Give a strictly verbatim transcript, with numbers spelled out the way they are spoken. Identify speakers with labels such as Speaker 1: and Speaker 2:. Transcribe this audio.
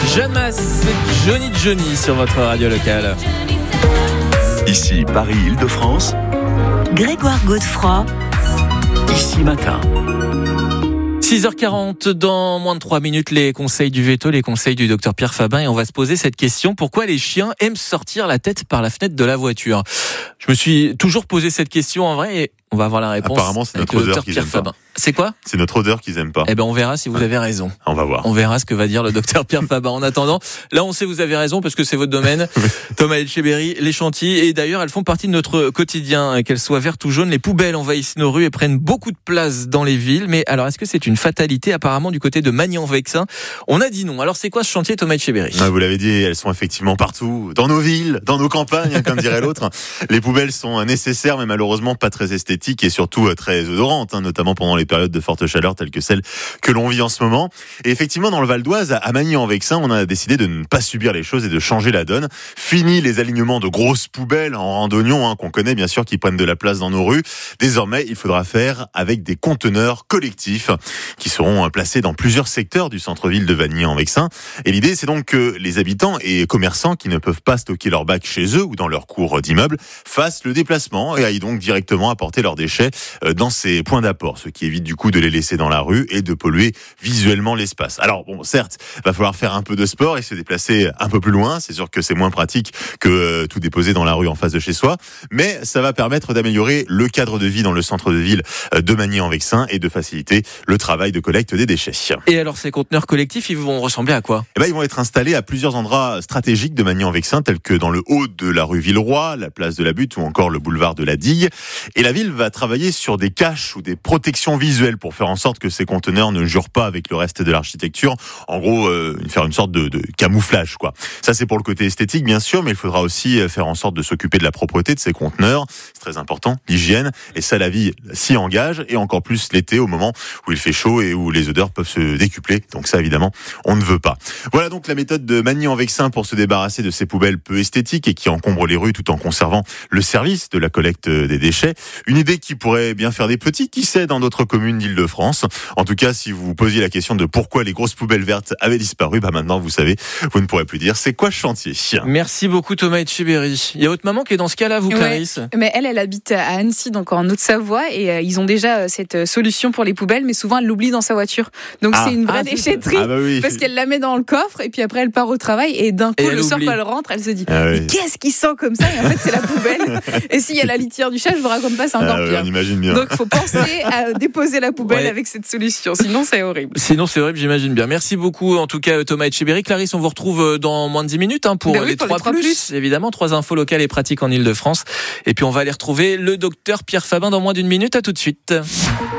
Speaker 1: Jamas, Johnny Johnny sur votre radio locale.
Speaker 2: Ici Paris-Île-de-France,
Speaker 3: Grégoire Godefroy,
Speaker 2: ici matin.
Speaker 1: six heures quarante, dans moins de trois minutes, les conseils du veto, les conseils du docteur Pierre Fabin, et on va se poser cette question: pourquoi les chiens aiment sortir la tête par la fenêtre de la voiture? Je me suis toujours posé cette question en vrai, et on va avoir la réponse.
Speaker 4: Apparemment, c'est notre
Speaker 1: avec le
Speaker 4: odeur
Speaker 1: docteur
Speaker 4: qu'ils
Speaker 1: Pierre
Speaker 4: aiment pas.
Speaker 1: Fabin. C'est quoi?
Speaker 4: C'est notre odeur qu'ils aiment pas.
Speaker 1: Eh ben, on verra si vous avez raison.
Speaker 4: On va voir.
Speaker 1: On verra ce que va dire le docteur Pierre Fabin. En attendant, là, on sait que vous avez raison parce que c'est votre domaine. Thomas Etcheberry, les chantiers. Et d'ailleurs, elles font partie de notre quotidien. Qu'elles soient vertes ou jaunes, les poubelles envahissent nos rues et prennent beaucoup de place dans les villes. Mais alors, est-ce que c'est une fatalité? Apparemment, du côté de Magny-en-Vexin, on a dit non. Alors, c'est quoi ce chantier, Thomas Etcheberry?
Speaker 4: Ouais, vous l'avez dit, elles sont effectivement partout, dans nos villes, dans nos campagnes, hein, comme dirait l'autre. Les poubelles sont nécessaires, mais malheureusement pas très esthétiques et surtout très odorantes, hein, notamment pendant les périodes de forte chaleur telles que celles que l'on vit en ce moment. Et effectivement, dans le Val d'Oise, à Magny-en-Vexin, on a décidé de ne pas subir les choses et de changer la donne. Fini les alignements de grosses poubelles en rang d'oignon, hein, qu'on connaît bien sûr, qui prennent de la place dans nos rues. Désormais, il faudra faire avec des conteneurs collectifs qui seront placés dans plusieurs secteurs du centre-ville de Magny-en-Vexin. Et l'idée, c'est donc que les habitants et commerçants qui ne peuvent pas stocker leurs bacs chez eux ou dans leur cour d'immeuble fassent le déplacement et aillent donc directement apporter leurs déchets dans ces points d'apport, ce qui évite du coup de les laisser dans la rue et de polluer visuellement l'espace. Alors bon, certes, va falloir faire un peu de sport et se déplacer un peu plus loin. C'est sûr que c'est moins pratique que euh, tout déposer dans la rue en face de chez soi, mais ça va permettre d'améliorer le cadre de vie dans le centre de ville de Magny-en-Vexin et de faciliter le travail de collecte des déchets.
Speaker 1: Et alors, ces conteneurs collectifs, ils vont ressembler à quoi?
Speaker 4: Eh ben, ils vont être installés à plusieurs endroits stratégiques de Magny-en-Vexin, tels que dans le haut de la rue Villeroy, la place de la Butte ou encore le boulevard de la Digue. Et la ville va travailler sur des caches ou des protections visuelles pour faire en sorte que ces conteneurs ne jurent pas avec le reste de l'architecture. En gros, euh, faire une sorte de, de camouflage, quoi. Ça, c'est pour le côté esthétique, bien sûr, mais il faudra aussi faire en sorte de s'occuper de la propreté de ces conteneurs. C'est très important, l'hygiène. Et ça, la vie s'y engage, et encore plus l'été, au moment où il fait chaud et où les odeurs peuvent se décupler. Donc ça, évidemment, on ne veut pas. Voilà donc la méthode de Magny-en-Vexin pour se débarrasser de ces poubelles peu esthétiques et qui encombrent les rues tout en conservant le service de la collecte des déchets. Une idée qui pourrait bien faire des petits, qui sait, dans d'autres communes d'Île-de-France. En tout cas, si vous vous posiez la question de pourquoi les grosses poubelles vertes avaient disparu, bah maintenant, vous savez, vous ne pourrez plus dire c'est quoi ce chantier.
Speaker 1: Merci beaucoup, Thomas Etcheberry. Il y a votre maman qui est dans ce cas-là, vous, Clarisse?
Speaker 5: Ouais, mais elle, elle habite à Annecy, donc en Haute-Savoie, et euh, ils ont déjà euh, cette solution pour les poubelles, mais souvent elle l'oublie dans sa voiture. Donc
Speaker 4: Ah.
Speaker 5: c'est une vraie
Speaker 1: Ah,
Speaker 5: déchetterie,
Speaker 4: Ah bah oui.
Speaker 5: parce qu'elle la met dans le coffre, et puis après elle part au travail, et d'un
Speaker 1: Et
Speaker 5: coup,
Speaker 1: elle
Speaker 5: le soir,
Speaker 1: oublie.
Speaker 5: quand elle rentre, elle se dit
Speaker 4: Ah oui.
Speaker 5: mais qu'est-ce qui sent comme ça? Et en fait, c'est la poubelle. Et s'il y a la litière du chat, je vous raconte pas, c'est encore
Speaker 4: Ah ouais,
Speaker 5: pire.
Speaker 4: on imagine bien.
Speaker 5: Donc il faut penser à déposer la poubelle
Speaker 1: Ouais.
Speaker 5: avec cette solution, sinon c'est horrible.
Speaker 1: Sinon, c'est vrai, j'imagine bien. Merci beaucoup, en tout cas, Thomas Etcheberry. Clarisse, on vous retrouve dans moins de dix minutes hein, pour
Speaker 5: Ben oui,
Speaker 1: les
Speaker 5: pour les
Speaker 1: trois
Speaker 5: trois
Speaker 1: plus.
Speaker 5: plus.
Speaker 1: Évidemment, trois infos locales et pratiques en Île-de-France. Et puis, on va aller retrouver le docteur Pierre Fabin dans moins d'une minute. À tout de suite.